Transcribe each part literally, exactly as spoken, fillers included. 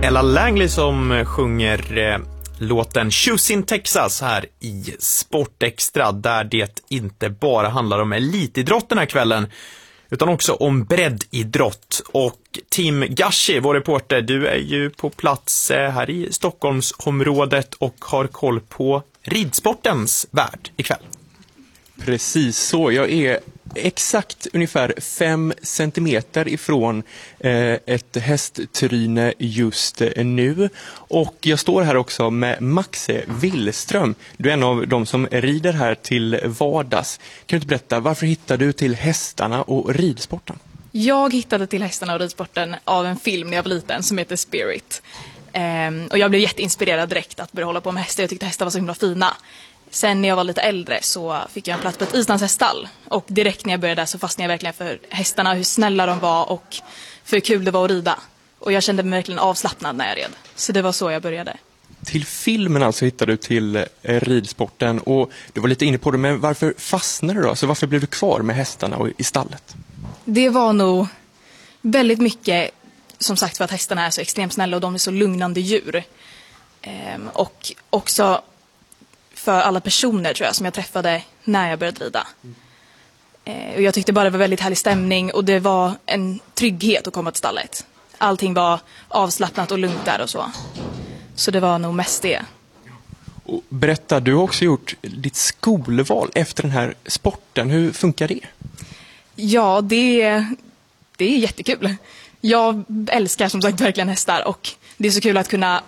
Ella Langley som sjunger eh, låten Choose in Texas här i Sportextra, där det inte bara handlar om elitidrott den här kvällen utan också om breddidrott. Och Tim Gashi, vår reporter, du är ju på plats eh, här i Stockholmsområdet och har koll på ridsportens värld ikväll. Precis så, jag är exakt ungefär fem centimeter ifrån eh, ett hästtryne just eh, nu. Och jag står här också med Maxe Willström. Du är en av de som rider här till vardags. Kan du inte berätta, varför hittade du till hästarna och ridsporten? Jag hittade till hästarna och ridsporten av en film när jag var liten som heter Spirit. Ehm, och jag blev jätteinspirerad direkt att börja hålla på med hästar. Jag tyckte hästar var så himla fina. Sen när jag var lite äldre så fick jag en plats på ett islandshäststall. Och direkt när jag började där så fastnade jag verkligen för hästarna, hur snälla de var och för hur kul det var att rida. Och jag kände mig verkligen avslappnad när jag red. Så det var så jag började. Till filmen alltså hittade du till eh, ridsporten, och du var lite inne på det, men varför fastnade du då? Så varför blev du kvar med hästarna och i stallet? Det var nog väldigt mycket, som sagt, för att hästarna är så extremt snälla och de är så lugnande djur. Ehm, och också för alla personer, tror jag, som jag träffade när jag började rida. Eh, och jag tyckte bara det var väldigt härlig stämning och det var en trygghet att komma till stallet. Allting var avslappnat och lugnt där och så. Så det var nog mest det. Och berätta, du har också gjort ditt skolval efter den här sporten. Hur funkar det? Ja, det, det är jättekul. Jag älskar som sagt verkligen hästar och det är så kul att kunna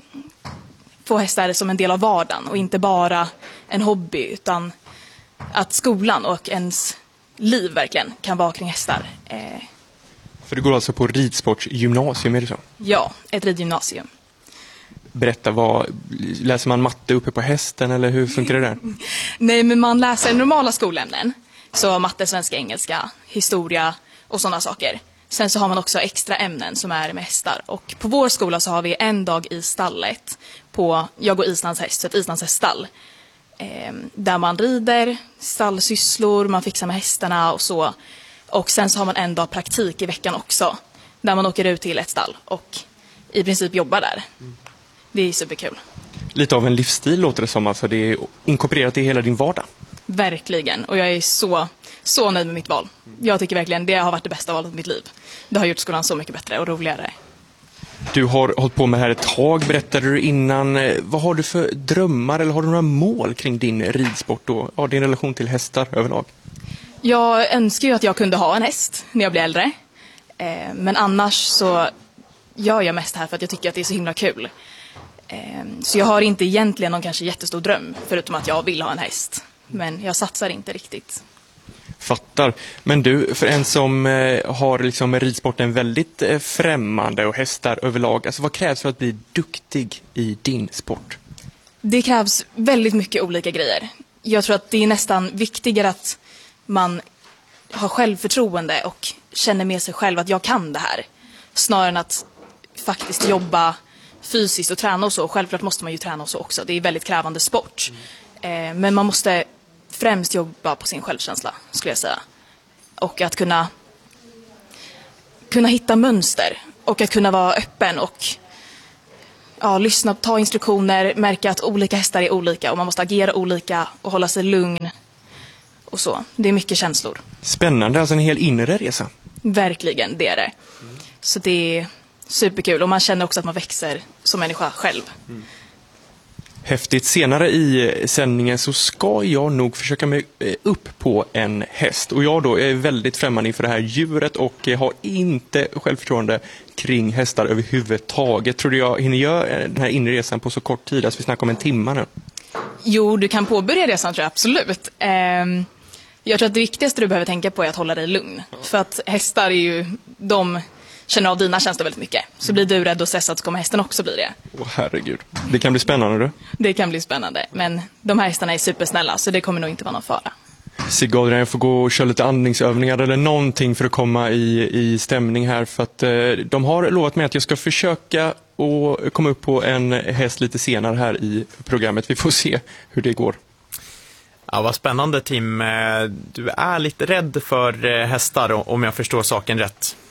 få hästar som en del av vardagen och inte bara en hobby, utan att skolan och ens liv verkligen kan vara kring hästar. Eh, För du går alltså på ridsportsgymnasium, är det så? ja, ett ridgymnasium. Berätta, vad, läser man matte uppe på hästen eller hur funkar det där? Nej, men man läser normala skolämnen. Så matte, svenska, engelska, historia och sådana saker. Sen så har man också extra ämnen som är med hästar. Och på vår skola så har vi en dag i stallet på, jag går islandshäst, så ett islandshäststall. Eh, där man rider, stallsysslor, man fixar med hästarna och så. Och sen så har man en dag praktik i veckan också. Där man åker ut till ett stall och i princip jobbar där. Det är superkul. Lite av en livsstil låter det som, alltså det är inkorporerat i hela din vardag. Verkligen, och jag är så, så nöjd med mitt val. Jag tycker verkligen det har varit det bästa valet i mitt liv. Det har gjort skolan så mycket bättre och roligare. Du har hållit på med det här ett tag, berättade du innan. Vad har du för drömmar eller har du några mål kring din ridsport och ja, din relation till hästar överlag? Jag önskar ju att jag kunde ha en häst när jag blir äldre. Eh, men annars så gör jag mest här för att jag tycker att det är så himla kul. Eh, så jag har inte egentligen någon kanske jättestor dröm, förutom att jag vill ha en häst. Men jag satsar inte riktigt. Fattar. Men du, för en som eh, har liksom ridsporten väldigt eh, främmande och hästar överlag, alltså vad krävs för att bli duktig i din sport? Det krävs väldigt mycket olika grejer. Jag tror att det är nästan viktigare att man har självförtroende och känner med sig själv att jag kan det här. Snarare än att faktiskt jobba fysiskt och träna och så. Självklart måste man ju träna och så också. Det är väldigt krävande sport. Eh, men man måste främst jobba på sin självkänsla, skulle jag säga. Och att kunna, kunna hitta mönster. Och att kunna vara öppen och ja, lyssna, ta instruktioner, märka att olika hästar är olika och man måste agera olika och hålla sig lugn och så. Det är mycket känslor. Spännande, alltså en hel inre resa. Verkligen, det är det. Mm. Så det är superkul och man känner också att man växer som människa själv. Mm. Häftigt. Senare i sändningen så ska jag nog försöka mig upp på en häst. Och jag då är väldigt främmande inför det här djuret och har inte självförtroende kring hästar överhuvudtaget. Tror du jag hinner göra den här inresan på så kort tid? Alltså vi snackar om en timme nu. Jo, du kan påbörja resan, tror jag absolut. Ehm, jag tror att det viktigaste du behöver tänka på är att hålla dig lugn. För att hästar är ju, de känner av dina känslor väldigt mycket. Så blir du rädd och stressad så kommer hästen också bli det. Åh herregud, det kan bli spännande du. Det kan bli spännande, men de här hästarna är supersnälla så det kommer nog inte vara någon fara. Sigge Adrian, jag får gå och köra lite andningsövningar eller någonting för att komma i, i stämning här. För att eh, de har lovat mig att jag ska försöka och komma upp på en häst lite senare här i programmet. Vi får se hur det går. Ja, vad spännande, Tim. Du är lite rädd för hästar om jag förstår saken rätt.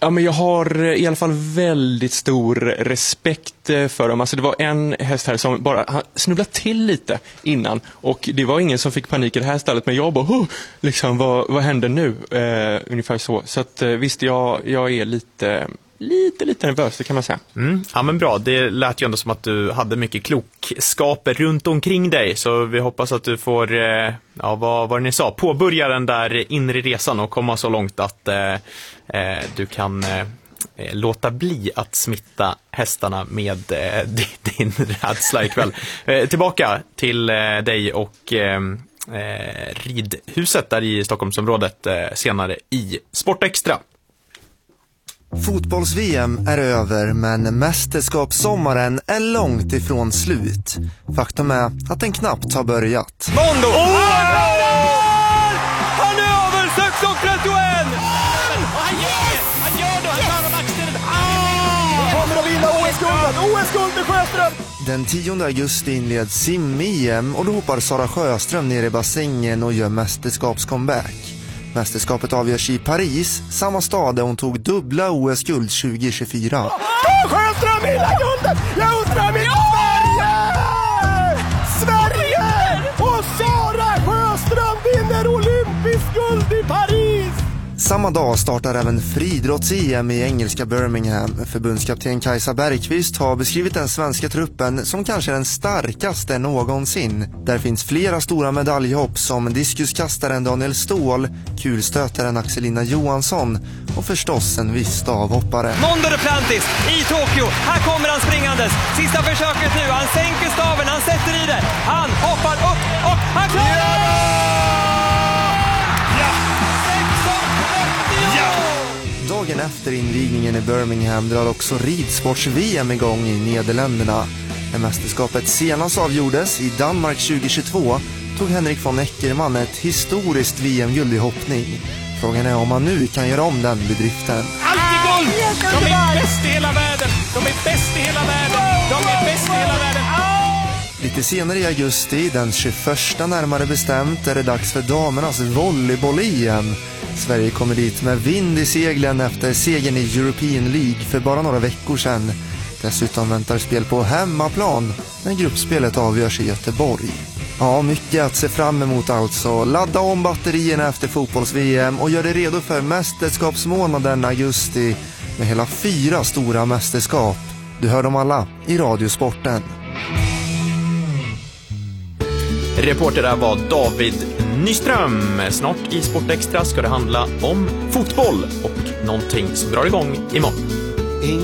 Ja, men jag har i alla fall väldigt stor respekt för dem. Alltså det var en häst här som bara snubblade till lite innan. Och det var ingen som fick panik i det här stället. Men jag bara, oh, liksom, vad, vad händer nu? Eh, ungefär så. Så att, visst, jag, jag är lite... Lite, lite nervös, det kan man säga. Mm. Ja, men bra. Det lät ju ändå som att du hade mycket klokskaper runt omkring dig. Så vi hoppas att du får, eh, ja, vad var det ni sa, påbörja den där inre resan och komma så långt att eh, eh, du kan eh, låta bli att smitta hästarna med eh, din rädsla ikväll. Eh, tillbaka till eh, dig och eh, eh, ridhuset där i Stockholmsområdet eh, senare i Sportextra. Fotbolls-V M är över, men mästerskapssommaren är långt ifrån slut. Faktum är att den knappt har börjat. Mondo! Oh! Han är över sexton trettioett! Han gör det! Han gör det! Han tar om axeln! Han kommer att vinna O S-guldet! O S-guld med Sjöström! Den tionde augusti inleds sim-E M och då hoppar Sara Sjöström ner i bassängen och gör mästerskapscomeback. Mästerskapet avgörs i Paris, samma stad där hon tog dubbla O S-guld tjugo tjugofyra. Oh, Sjöström hela guldet! Jag undrar min Sverige! Sverige! Och Sara Sjöström vinner olympisk guld i Paris! Samma dag startar även friidrotts-E M i engelska Birmingham. Förbundskapten Kajsa Bergqvist har beskrivit den svenska truppen som kanske den starkaste någonsin. Där finns flera stora medaljhopp som diskuskastaren Daniel Ståhl, kulstötaren Axelina Johansson och förstås en viss stavhoppare. Mondo Duplantis i Tokyo. Här kommer han springandes. Sista försöket nu. Han sänker staven, han sätter i det. Han hoppar upp och han klarar det! Dagen efter invigningen i Birmingham drar också ridsports-V M igång i Nederländerna. När mästerskapet senast avgjordes i Danmark tjugo tjugotvå tog Henrik von Eckermann ett historiskt V M-guld i hoppning. Frågan är om han nu kan göra om den bedriften. Alltid guld! De är bäst i hela världen! De är bäst i hela världen! De är bäst i hela världen! Lite senare i augusti, den tjugoförsta närmare bestämt, är det dags för damernas volleyboll-E M. Sverige kommer dit med vind i seglen efter segern i European League för bara några veckor sedan. Dessutom väntar spel på hemmaplan när gruppspelet avgörs i Göteborg. Ja, mycket att se fram emot alltså. Ladda om batterierna efter fotbolls-V M och gör det redo för mästerskapsmånaden augusti med hela fyra stora mästerskap. Du hör dem alla i Radiosporten. Reporter där var David Nyström. Snart i Sportextra ska det handla om fotboll och någonting som drar igång imorgon.